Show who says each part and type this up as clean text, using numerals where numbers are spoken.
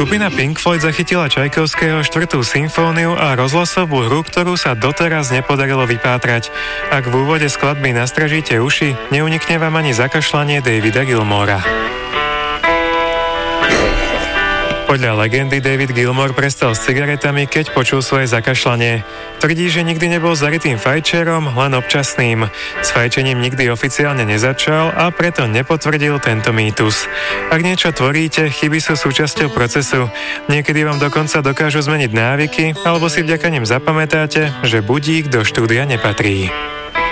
Speaker 1: Skupina Pink Floyd zachytila Čajkovského 4. symfóniu a rozhlasovú hru, ktorú sa doteraz nepodarilo vypátrať. Ak v úvode skladby nastražíte uši, neunikne vám ani zakašľanie Davida Gilmora. Podľa legendy David Gilmour prestal s cigaretami, keď počul svoje zakašľanie. Tvrdí, že nikdy nebol zarytým fajčerom, len občasným. S fajčením nikdy oficiálne nezačal a preto nepotvrdil tento mýtus. Ak niečo tvoríte, chyby sú súčasťou procesu. Niekedy vám dokonca dokážu zmeniť návyky, alebo si vďaka nim zapamätáte, že budík do štúdia nepatrí.